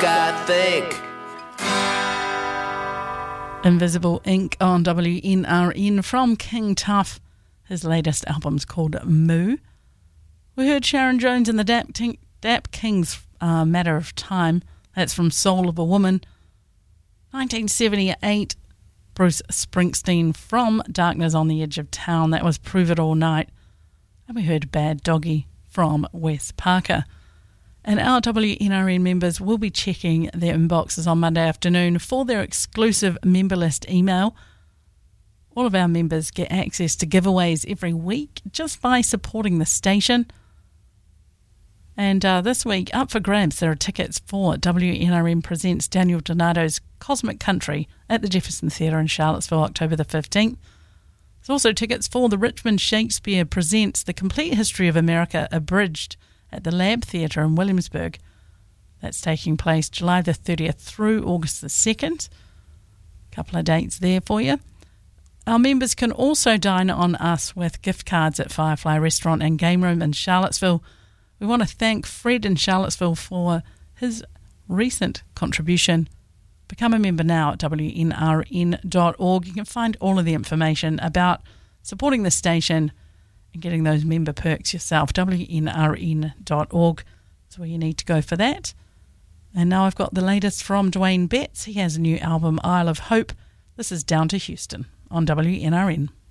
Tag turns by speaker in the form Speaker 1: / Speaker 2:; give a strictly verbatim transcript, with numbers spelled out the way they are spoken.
Speaker 1: I think.
Speaker 2: Invisible Ink on W N R N from King Tuff. His latest album's called Moo. We heard Sharon Jones and the Dap, Tink, Dap Kings, uh, Matter of Time. That's from Soul of a Woman. nineteen seventy-eight, Bruce Springsteen from Darkness on the Edge of Town. That was Prove It All Night. And we heard Bad Doggy from Wes Parker. And our W N R N members will be checking their inboxes on Monday afternoon for their exclusive member list email. All of our members get access to giveaways every week just by supporting the station. And uh, this week, up for grabs, there are tickets for W N R N Presents Daniel Donato's Cosmic Country at the Jefferson Theatre in Charlottesville, October the fifteenth. There's also tickets for the Richmond Shakespeare Presents The Complete History of America Abridged at the Lab Theatre in Williamsburg. That's taking place July the thirtieth through August the second. A couple of dates there for you. Our members can also dine on us with gift cards at Firefly Restaurant and Game Room in Charlottesville. We want to thank Fred in Charlottesville for his recent contribution. Become a member now at W N R N dot org. You can find all of the information about supporting the station and getting those member perks yourself. W N R N dot org. That's where you need to go for that. And now I've got the latest from Dwayne Betts. He has a new album, Isle of Hope. This is Down to Houston on W N R N.